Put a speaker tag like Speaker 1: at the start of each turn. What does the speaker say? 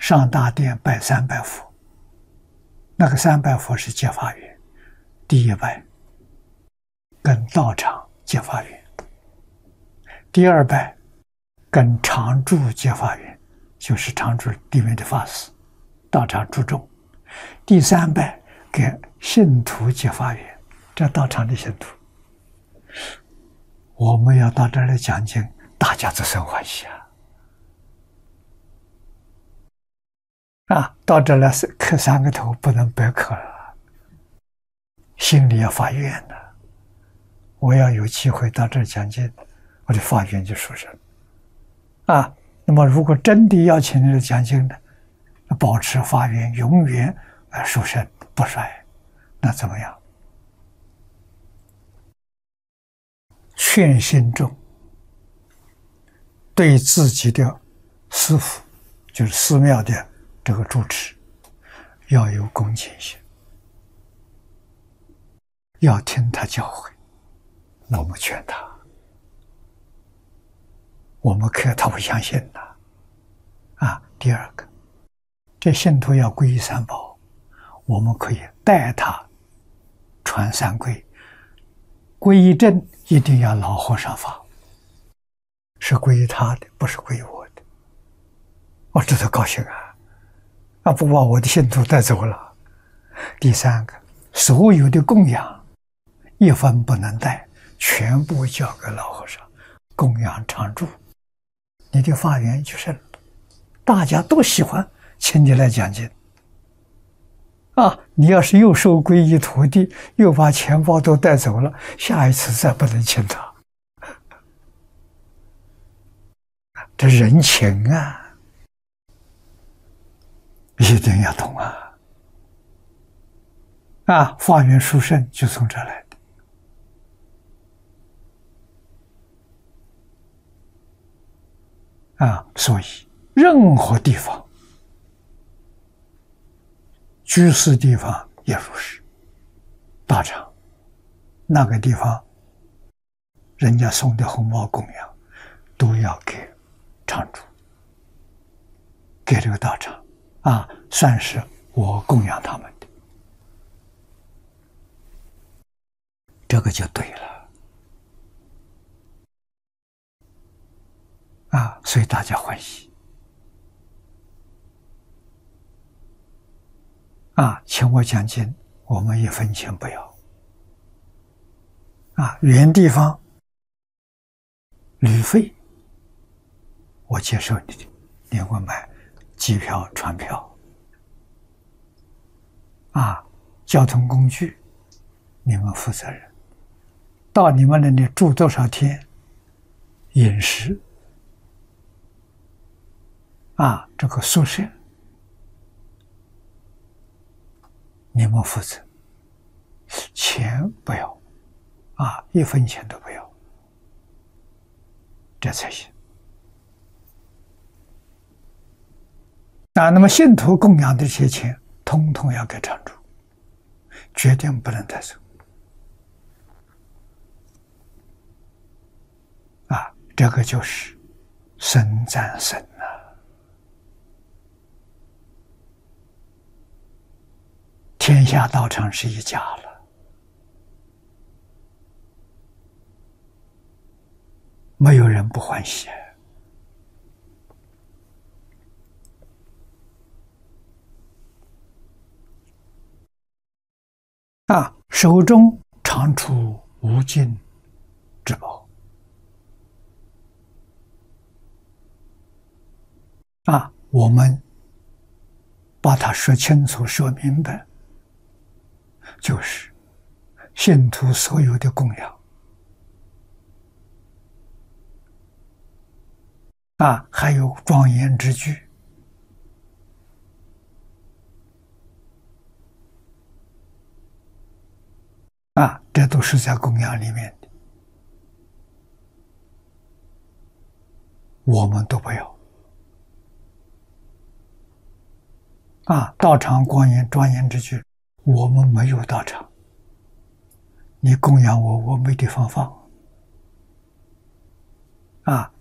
Speaker 1: 上大殿拜300佛，那个300佛是结法缘，第一拜跟道场结法缘，第二拜跟常住结法缘，就是常住里面的法师，道场注重。第三拜给信徒结法缘，这道场的信徒。我们要到这儿来讲经，大家都生欢喜到这儿来磕3个头，不能白磕了，心里要发愿的。我要有机会到这儿讲经，我的发愿就殊胜那么如果真的邀请你来讲经的，保持发愿，永远殊胜不衰，那怎么样？劝信众对自己的师父，就是寺庙的这个主持，要有恭敬心，要听他教诲，我们劝他，我们磕他不相信的第二个，这信徒要皈依三宝，我们可以带他传三皈，皈依证一定要老和尚发，是皈依他的，不是皈依我的。我这多高兴不把我的信徒带走了。第三个，所有的供养一分不能带，全部交给老和尚供养常住，你的法缘就胜了。大家都喜欢请你来讲经你要是又收皈依徒弟，又把钱包都带走了，下一次再不能请他。这人情一定要懂法缘殊胜就从这来的所以任何地方，居士地方也如是，大场那个地方人家送的红包供养都要给常住，给这个道场算是我供养他们的，这个就对了所以大家欢喜请我讲经，我们1分钱不要原地方旅费我接受你的，你给我买机票船票交通工具你们负责任，到你们那里住多少天，饮食这个宿舍你们负责，钱不要1分钱都不要，这才行那么信徒供养的这些钱通通要给常住，决定不能带走这个就是僧赞僧天下道场是一家了，没有人不欢喜手中常出无尽之宝我们把它说清楚说明白，就是信徒所有的供养还有庄严之具这都是在供养里面的，我们都不要道场庄严之具我们没有道场，你供养我，我没地方放